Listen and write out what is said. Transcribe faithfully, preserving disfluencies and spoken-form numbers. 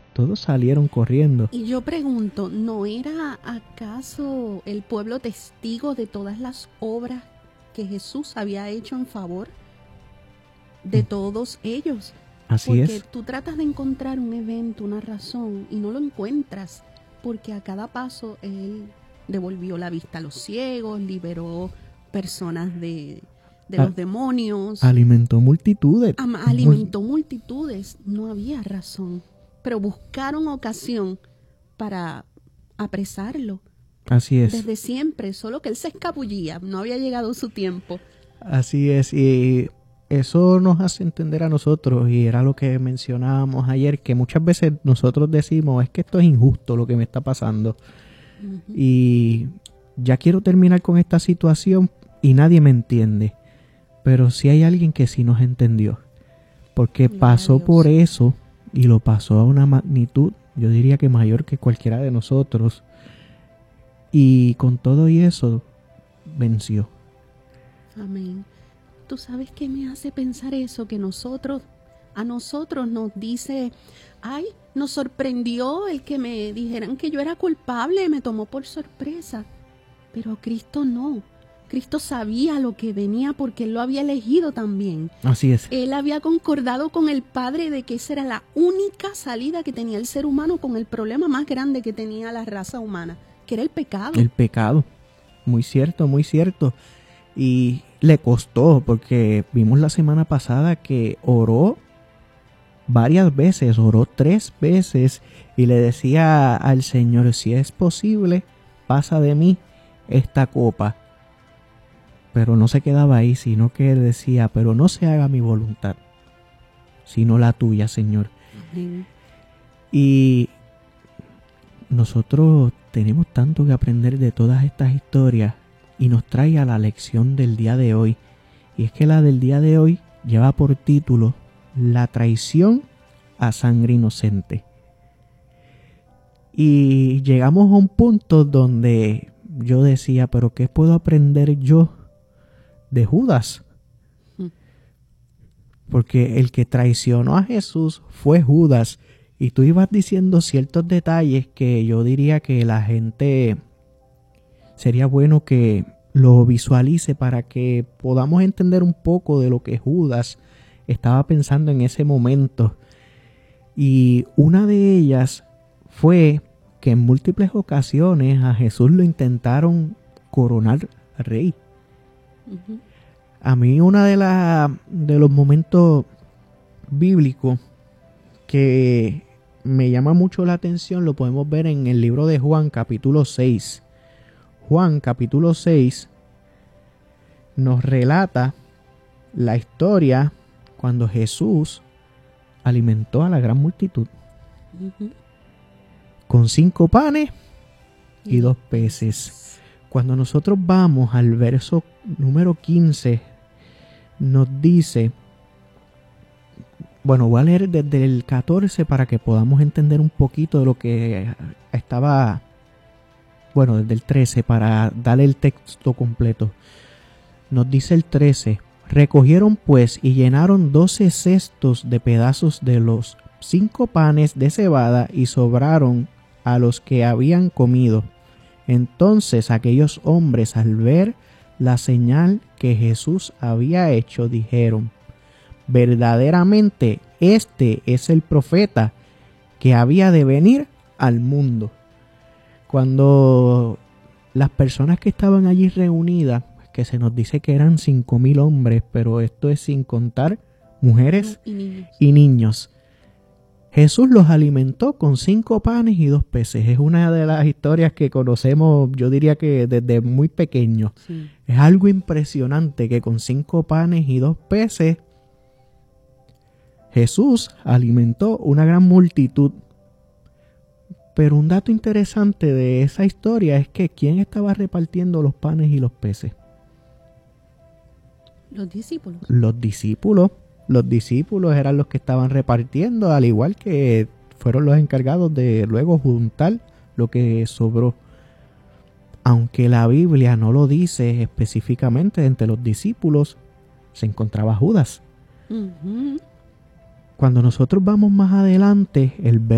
Todos salieron corriendo. Y yo pregunto, ¿no era acaso el pueblo testigo de todas las obras que Jesús había hecho en favor de todos ellos? Así porque es. tú tratas de encontrar un evento, una razón, y no lo encuentras, porque a cada paso Él devolvió la vista a los ciegos, liberó personas de, de A- los demonios, Alimentó multitudes. am- alimentó multitudes. No había razón, pero buscaron ocasión para apresarlo. Así es. Desde siempre, solo que Él se escabullía, no había llegado su tiempo. Así es. Y eso nos hace entender a nosotros, y era lo que mencionábamos ayer, que muchas veces nosotros decimos, es que esto es injusto lo que me está pasando. Ujú. Y ya quiero terminar con esta situación y nadie me entiende. Pero sí hay alguien que sí nos entendió. Porque Gloria a pasó Dios. por eso y lo pasó a una magnitud, yo diría que mayor que cualquiera de nosotros. Y con todo y eso, venció. Amén. ¿Tú sabes qué me hace pensar eso? Que nosotros, a nosotros nos dice, ay, nos sorprendió el que me dijeran que yo era culpable, me tomó por sorpresa. Pero Cristo no. Cristo sabía lo que venía porque Él lo había elegido también. Así es. Él había concordado con el Padre de que esa era la única salida que tenía el ser humano con el problema más grande que tenía la raza humana, que era el pecado. El pecado. Muy cierto, muy cierto. Y le costó, porque vimos la semana pasada que oró varias veces, oró tres veces y le decía al Señor, si es posible, pasa de mí esta copa. Pero no se quedaba ahí, sino que él decía, pero no se haga mi voluntad, sino la tuya, Señor. Amén. Y nosotros tenemos tanto que aprender de todas estas historias, y nos trae a la lección del día de hoy. Y es que la del día de hoy lleva por título La traición a sangre inocente. Y llegamos a un punto donde yo decía, pero ¿qué puedo aprender yo de Judas? Porque el que traicionó a Jesús fue Judas. Y tú ibas diciendo ciertos detalles que yo diría que la gente sería bueno que lo visualice para que podamos entender un poco de lo que Judas estaba pensando en ese momento. Y una de ellas fue que en múltiples ocasiones a Jesús lo intentaron coronar rey. Ujú. A mí una de, la, de los momentos bíblicos que me llama mucho la atención lo podemos ver en el libro de Juan capítulo seis. Juan capítulo seis nos relata la historia cuando Jesús alimentó a la gran multitud Ujú. con cinco panes y dos peces. Cuando nosotros vamos al verso número quince, nos dice, bueno, voy a leer desde el catorce para que podamos entender un poquito de lo que estaba, bueno, desde el trece para darle el texto completo. Nos dice el trece, recogieron pues y llenaron doce cestos de pedazos de los cinco panes de cebada y sobraron a los que habían comido. Entonces aquellos hombres, al ver la señal que Jesús había hecho, dijeron, verdaderamente este es el profeta que había de venir al mundo. Cuando las personas que estaban allí reunidas, que se nos dice que eran cinco mil hombres, pero esto es sin contar mujeres Y niños. y niños, Jesús los alimentó con cinco panes y dos peces. Es una de las historias que conocemos, yo diría que desde muy pequeños. Sí. Es algo impresionante que con cinco panes y dos peces Jesús alimentó una gran multitud. Pero un dato interesante de esa historia es que ¿quién estaba repartiendo los panes y los peces? Los discípulos. Los discípulos. Los discípulos eran los que estaban repartiendo, al igual que fueron los encargados de luego juntar lo que sobró. Aunque la Biblia no lo dice específicamente, entre los discípulos se encontraba Judas. Ujú. Cuando nosotros vamos más adelante, el